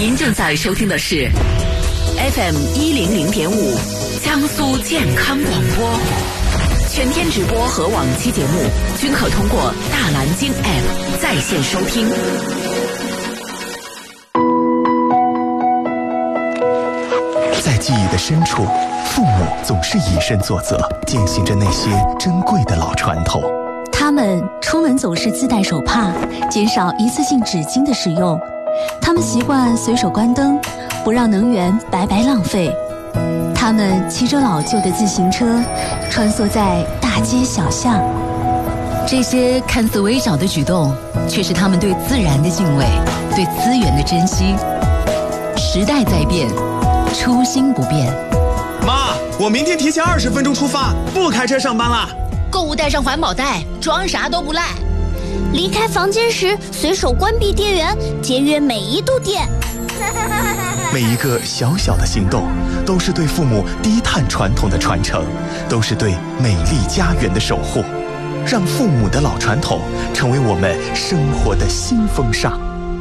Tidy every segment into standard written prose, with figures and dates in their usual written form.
您正在收听的是 FM 100.5江苏健康广播，全天直播和往期节目均可通过大蓝鲸 App 在线收听。 在记忆的深处，父母总是以身作则，践行着那些珍贵的老传统。 他们出门总是自带手帕，减少一次性纸巾的使用。他们习惯随手关灯，不让能源白白浪费。他们骑着老旧的自行车，穿梭在大街小巷。 这些看似微小的举动，却是他们对自然的敬畏，对资源的珍惜。时代在变，初心不变。 妈，我明天提前20分钟出发，不开车上班了。 购物带上环保袋，装啥都不赖。 离开房间时随手关闭电源，节约每一度电。 每一个小小的行动，都是对父母低碳传统的传承，都是对美丽家园的守护。让父母的老传统成为我们生活的新风尚。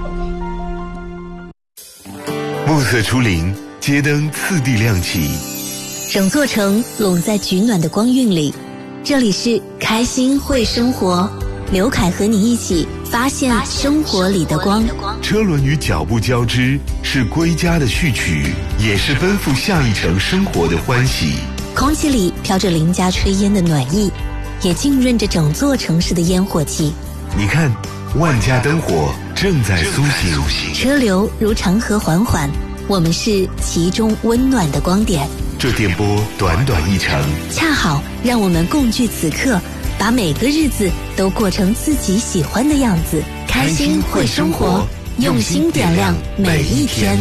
暮色初临，街灯次第亮起， 整座城拢在取暖的光晕里。这里是开心会生活，刘凯和你一起发现生活里的光。 车轮与脚步交织，是归家的序曲，也是奔赴下一程生活的欢喜。 空气里飘着邻家炊烟的暖意，也浸润着整座城市的烟火气。 你看，万家灯火正在苏醒， 车流如长河缓缓，我们是其中温暖的光点。 这电波短短一程， 恰好让我们共聚此刻，把每个日子都过成自己喜欢的样子。开心会生活，用心点亮每一天。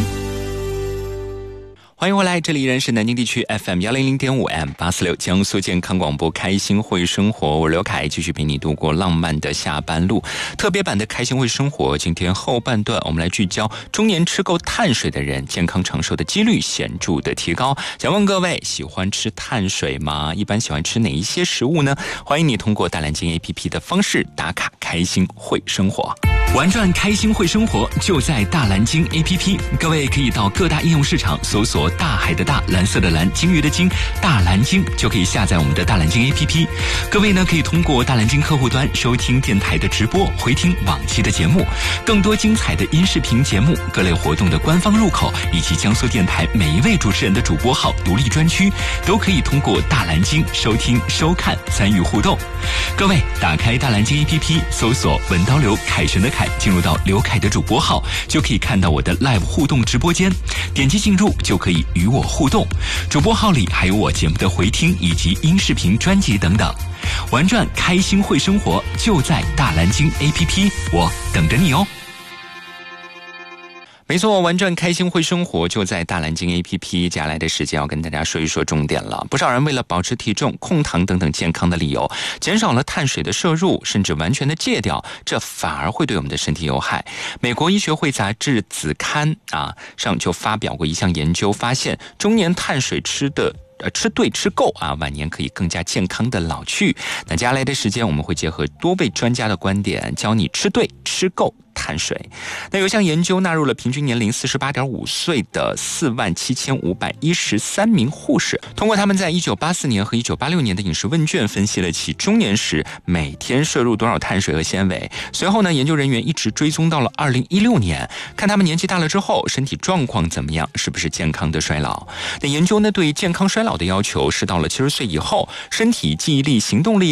欢迎回来，这里依然是南京地区 FM 100.5 M846 江苏健康广播开心会生活，我是刘凯，继续陪你度过浪漫的下班路。特别版的开心会生活，今天后半段我们来聚焦中年吃够碳水的人健康长寿的几率显著的提高。想问各位，喜欢吃碳水吗？一般喜欢吃哪一些食物呢？欢迎你通过大蓝鲸 APP 的方式打卡开心会生活。玩转开心会生活就在大蓝鲸 APP， 各位可以到各大应用市场搜索大海的大，蓝色的蓝，鲸鱼的鲸，大蓝鲸，就可以下载我们的大蓝鲸 APP。 各位呢可以通过大蓝鲸客户端收听电台的直播，回听往期的节目，更多精彩的音视频节目，各类活动的官方入口，以及江苏电台每一位主持人的主播号独立专区，都可以通过大蓝鲸收听收看参与互动。各位打开大蓝鲸 APP， 搜索文刀刘凯旋的凯，进入到刘凯的主播号，就可以看到我的 live 互动直播间，点击进入就可以与我互动。主播号里还有我节目的回听以及音视频专辑等等。玩转开心会生活就在大蓝鲸 APP， 我等着你哦。没错，玩转开心会生活就在大蓝鲸 APP。 接下来的时间要跟大家说一说重点了。不少人为了保持体重、控糖等等健康的理由，减少了碳水的摄入，甚至完全的戒掉，这反而会对我们的身体有害。美国医学会杂志子刊上就发表过一项研究，发现中年碳水吃对吃够晚年可以更加健康的老去。那接下来的时间我们会结合多位专家的观点，教你吃对吃够碳水。那有项研究纳入了平均年龄48.5岁的47513名护士，通过他们在1984年和1986年的饮食问卷分析了其中年时每天摄入多少碳水和纤维。随后呢，研究人员一直追踪到了2016年，看他们年纪大了之后身体状况怎么样，是不是健康的衰老。那研究呢，对健康衰老的要求是到了70岁以后，身体、记忆力、行动力